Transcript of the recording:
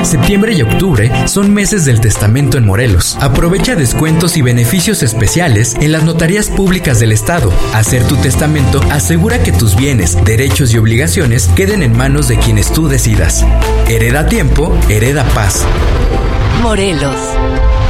Septiembre y octubre son meses del testamento en Morelos. Aprovecha descuentos y beneficios especiales en las notarías públicas del estado. Hacer tu testamento asegura que tus bienes, derechos y obligaciones queden en manos de quienes tú decidas. Hereda tiempo, hereda paz. Morelos.